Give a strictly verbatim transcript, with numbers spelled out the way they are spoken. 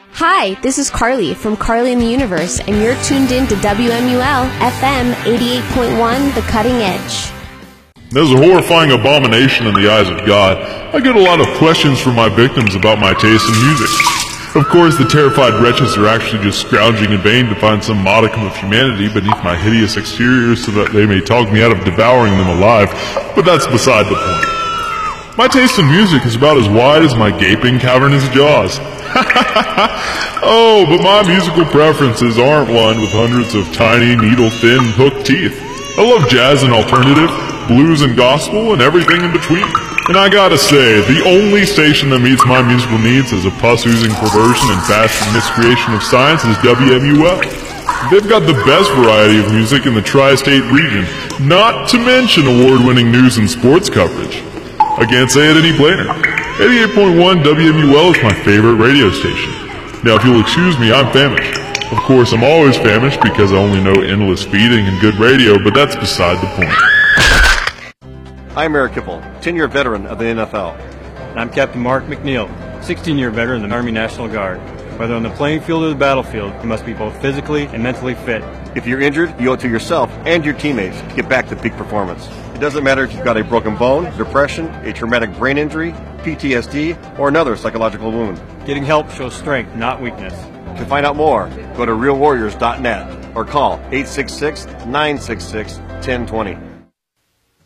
Hi, this is Carly from Carly in the Universe, and you're tuned in to W M U L F M eighty-eight point one, The Cutting Edge. As a horrifying abomination in the eyes of God, I get a lot of questions from my victims about my taste in music. Of course, the terrified wretches are actually just scrounging in vain to find some modicum of humanity beneath my hideous exterior so that they may talk me out of devouring them alive, but that's beside the point. My taste in music is about as wide as my gaping cavernous jaws. Oh, but my musical preferences aren't one with hundreds of tiny, needle-thin, hooked teeth. I love jazz and alternative, blues and gospel, and everything in between. And I gotta say, the only station that meets my musical needs as a pus-oozing perversion and bastard miscreation of science is W M U L. They've got the best variety of music in the tri-state region, not to mention award-winning news and sports coverage. I can't say it any plainer. eighty-eight point one W M U L is my favorite radio station. Now, if you'll excuse me, I'm famished. Of course, I'm always famished because I only know endless feeding and good radio, but that's beside the point. I'm Eric Kipple, ten-year veteran of the N F L. And I'm Captain Mark McNeil, sixteen-year veteran of the Army National Guard. Whether on the playing field or the battlefield, you must be both physically and mentally fit. If you're injured, you owe it to yourself and your teammates to get back to peak performance. It doesn't matter if you've got a broken bone, depression, a traumatic brain injury, P T S D, or another psychological wound. Getting help shows strength, not weakness. To find out more, go to real warriors dot net or call eight six six, nine six six, one zero two zero.